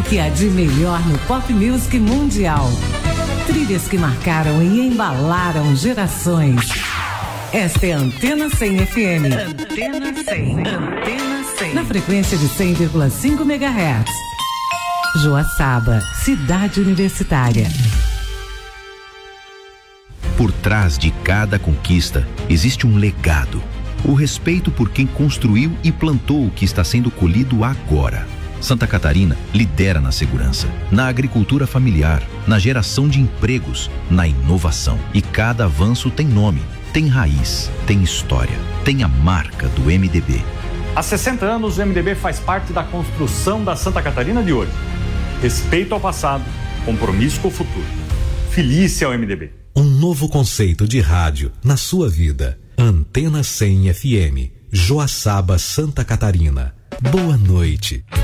O que há de melhor no pop music mundial. Trilhas que marcaram e embalaram gerações. Esta é a Antena 100 FM. Antena 100. Antena 100. Na frequência de 100,5 MHz. Joaçaba, cidade universitária. Por trás de cada conquista existe um legado. O respeito por quem construiu e plantou o que está sendo colhido agora. Santa Catarina lidera na segurança, na agricultura familiar, na geração de empregos, na inovação. E cada avanço tem nome, tem raiz, tem história, tem a marca do MDB. Há 60 anos, o MDB faz parte da construção da Santa Catarina de hoje. Respeito ao passado, compromisso com o futuro. Feliz ao MDB. Um novo conceito de rádio na sua vida. Antena 100 FM, Joaçaba, Santa Catarina. Boa noite.